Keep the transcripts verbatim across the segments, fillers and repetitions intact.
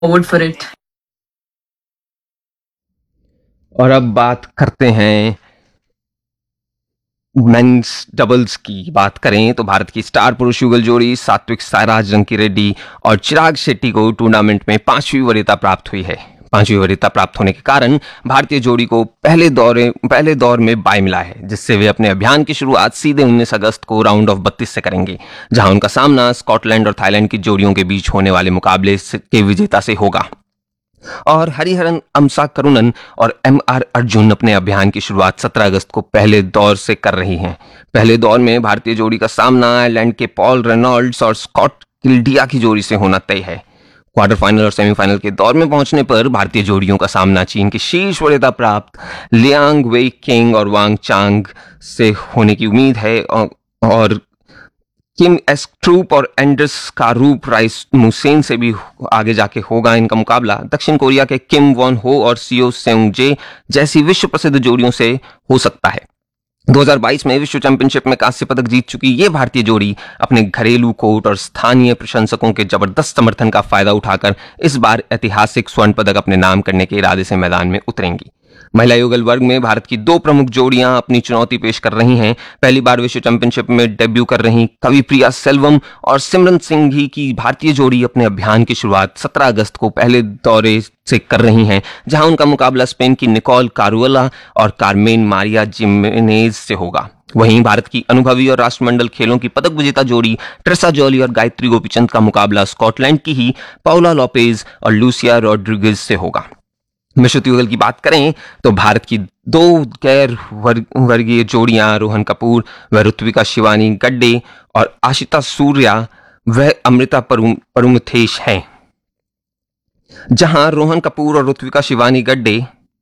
forward for it. और अब बात करते हैं मेंस डबल्स की। बात करें तो भारत की स्टार पुरुष युगल जोड़ी सात्विक साईराज रंकीरेड्डी और चिराग शेट्टी को टूर्नामेंट में पांचवी वरीयता प्राप्त हुई है। पांचवी वरीयता प्राप्त होने के कारण भारतीय जोड़ी को पहले दौरे पहले दौर में बाय मिला है, जिससे वे अपने अभियान की शुरुआत सीधे उन्नीस अगस्त को राउंड ऑफ बत्तीस से करेंगे, जहां उनका सामना स्कॉटलैंड और थाईलैंड की जोड़ियों के बीच होने वाले मुकाबले के विजेता से होगा। और हरिहरन अमसा करुणन और एम आर अर्जुन अपने अभियान की शुरुआत सत्रह अगस्त को पहले दौर से कर रही हैं। पहले दौर में भारतीय जोड़ी का सामना आयरलैंड के पॉल रेनॉल्ड्स और स्कॉट किल्डिया की जोड़ी से होना तय है। क्वार्टर फाइनल और सेमीफाइनल के दौर में पहुंचने पर भारतीय जोड़ियों का सामना चीन के शीर्ष वरीयता प्राप्त लियांग वेई किंग और वांग चांग से होने की उम्मीद है, और किम एस ट्रूप और एंडर्स का रूप राइस मुसेन से भी आगे जाके होगा इनका मुकाबला। दक्षिण कोरिया के किम वॉन हो और सियो सेउंग जे जैसी विश्व प्रसिद्ध जोड़ियों से हो सकता है। दो हज़ार बाईस में विश्व चैंपियनशिप में कांस्य पदक जीत चुकी ये भारतीय जोड़ी अपने घरेलू कोर्ट और स्थानीय प्रशंसकों के जबरदस्त समर्थन का फायदा उठाकर इस बार ऐतिहासिक स्वर्ण पदक अपने नाम करने के इरादे से मैदान में उतरेंगी। महिला युगल वर्ग में भारत की दो प्रमुख जोड़ियां अपनी चुनौती पेश कर रही हैं। पहली बार विश्व चैंपियनशिप में डेब्यू कर रही कविप्रिया सेल्वम और सिमरन सिंघी की भारतीय जोड़ी अपने अभियान की शुरुआत सत्रह अगस्त को पहले दौरे से कर रही हैं, जहां उनका मुकाबला स्पेन की निकोल कारुएला और कार्मेन मारिया जिमेनेज से होगा। वहीं भारत की अनुभवी और राष्ट्रमंडल खेलों की पदक विजेता जोड़ी ट्रेसा जॉली और गायत्री गोपीचंद का मुकाबला स्कॉटलैंड की ही पाउला लोपेज और लूसिया रॉड्रिगेज से होगा। मिश्रित युगल की बात करें तो भारत की दो गैर वर्गीय जोड़ियां रोहन कपूर व ऋत्विका शिवानी गड्डे और आशिता सूर्या व अमृता परुमथेश हैं। जहां रोहन कपूर और ऋत्विका शिवानी गड्डे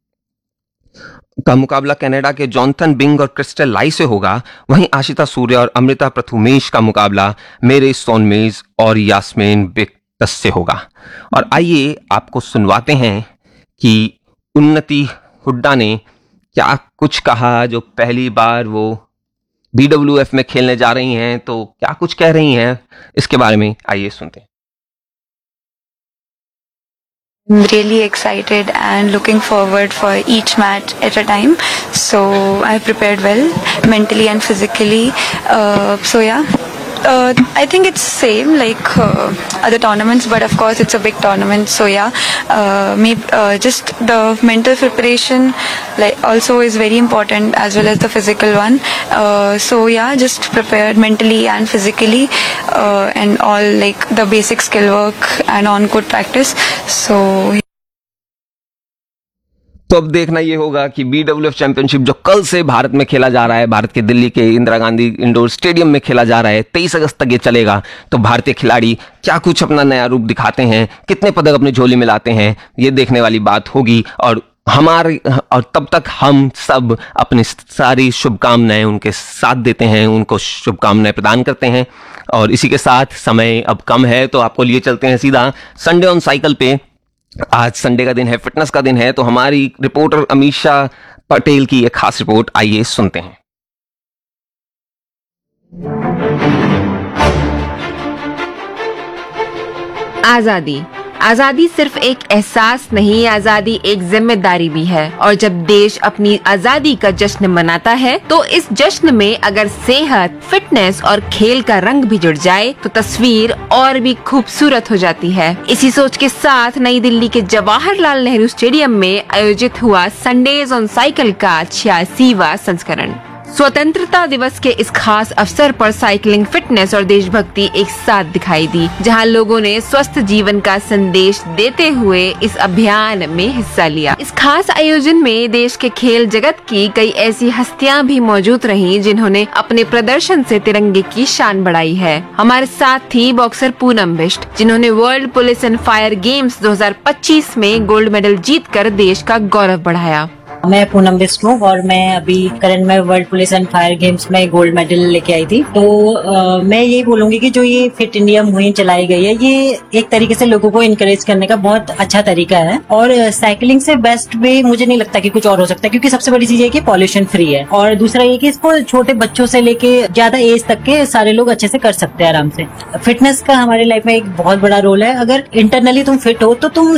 का मुकाबला कनाडा के जॉनथन बिंग और क्रिस्टल लाई से होगा, वहीं आशिता सूर्या और अमृता प्रथुमेश का मुकाबला मेरे सोनमेज और यास्मीन बिक्टस से होगा। और आइए आपको सुनवाते हैं कि उन्नति हुड्डा ने क्या कुछ कहा, जो पहली बार वो बी डब्ल्यू एफ में खेलने जा रही हैं, तो क्या कुछ कह रही हैं इसके बारे में आइए सुनते हैं। I'm really excited and looking forward for each match at a time. So I've prepared well mentally and physically. Uh, so yeah. Uh, I think it's same like uh, other tournaments, but of course it's a big tournament. So yeah, uh, maybe uh, just the mental preparation like also is very important as well as the physical one. Uh, so yeah, just prepared mentally and physically, uh, and all like the basic skill work and on court practice. So. तो अब देखना ये होगा कि B W F championship जो कल से भारत में खेला जा रहा है, भारत के दिल्ली के इंदिरा गांधी इंडोर स्टेडियम में खेला जा रहा है, तेईस अगस्त तक ये चलेगा, तो भारतीय खिलाड़ी क्या कुछ अपना नया रूप दिखाते हैं, कितने पदक अपनी झोली में लाते हैं, ये देखने वाली बात होगी। और हमारे और तब तक हम सब अपनी सारी शुभकामनाएं उनके साथ देते हैं, उनको शुभकामनाएं प्रदान करते हैं। और इसी के साथ समय अब कम है, तो आपको लिए चलते हैं सीधा संडे ऑन साइकिल पे। आज संडे का दिन है, फिटनेस का दिन है, तो हमारी रिपोर्टर अमीषा पटेल की एक खास रिपोर्ट आइए सुनते हैं। आजादी आजादी सिर्फ एक एहसास नहीं, आजादी एक जिम्मेदारी भी है। और जब देश अपनी आजादी का जश्न मनाता है, तो इस जश्न में अगर सेहत, फिटनेस और खेल का रंग भी जुड़ जाए, तो तस्वीर और भी खूबसूरत हो जाती है। इसी सोच के साथ नई दिल्ली के जवाहरलाल नेहरू स्टेडियम में आयोजित हुआ संडेज ऑन साइकिल का छियासीवां संस्करण। स्वतंत्रता दिवस के इस खास अवसर पर साइकिलिंग, फिटनेस और देशभक्ति एक साथ दिखाई दी, जहां लोगों ने स्वस्थ जीवन का संदेश देते हुए इस अभियान में हिस्सा लिया। इस खास आयोजन में देश के खेल जगत की कई ऐसी हस्तियां भी मौजूद रहीं, जिन्होंने अपने प्रदर्शन से तिरंगे की शान बढ़ाई है। हमारे साथ थी बॉक्सर पूनम बिष्ट, जिन्होंने world police and fire games दो हज़ार पच्चीस में गोल्ड मेडल जीतकर देश का गौरव बढ़ाया। मैं पूनम बिष्णु और मैं अभी करंट में world police and fire games में गोल्ड मेडल लेके आई थी। तो आ, मैं ये बोलूंगी कि जो ये फिट इंडिया मुहिम चलाई गई है, ये एक तरीके से लोगों को इनकरेज करने का बहुत अच्छा तरीका है। और साइकिलिंग से बेस्ट वे मुझे नहीं लगता कि कुछ और हो सकता है, क्योंकि सबसे बड़ी चीज है कि पॉल्यूशन फ्री है, और दूसरा ये कि इसको छोटे बच्चों से लेके ज्यादा एज तक के सारे लोग अच्छे से कर सकते हैं आराम से। फिटनेस का हमारे लाइफ में एक बहुत बड़ा रोल है। अगर इंटरनली तुम फिट हो तो तुम